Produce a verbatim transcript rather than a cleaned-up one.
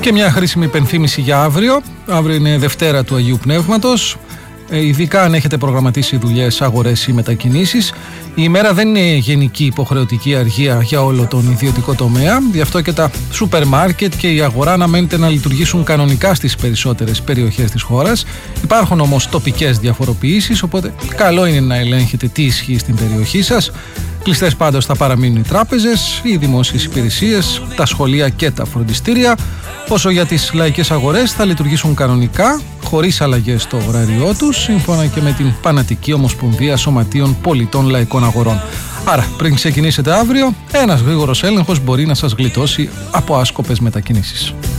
Και μια χρήσιμη υπενθύμηση για αύριο. Αύριο είναι Δευτέρα του Αγίου Πνεύματος. Ε, ειδικά αν έχετε προγραμματίσει δουλειές, αγορές ή μετακινήσεις. Η ημέρα δεν είναι γενική υποχρεωτική αργία για όλο τον ιδιωτικό τομέα. Γι' αυτό και τα σούπερ μάρκετ και η αγορά αναμένεται να λειτουργήσουν κανονικά στις περισσότερες περιοχές της χώρας. Υπάρχουν όμως τοπικές διαφοροποιήσεις, οπότε καλό είναι να ελέγχετε τι ισχύει στην περιοχή σας. Κλειστές πάντως θα παραμείνουν οι τράπεζες, οι δημόσιες υπηρεσίες, τα σχολεία και τα φροντιστήρια. Όσο για τις λαϊκές αγορές θα λειτουργήσουν κανονικά, χωρίς αλλαγές στο ωράριό τους, σύμφωνα και με την Πανατική Ομοσπονδία Σωματείων Πολιτών Λαϊκών Αγορών. Άρα, πριν ξεκινήσετε αύριο, ένας γρήγορος έλεγχος μπορεί να σας γλιτώσει από άσκοπες μετακινήσεις.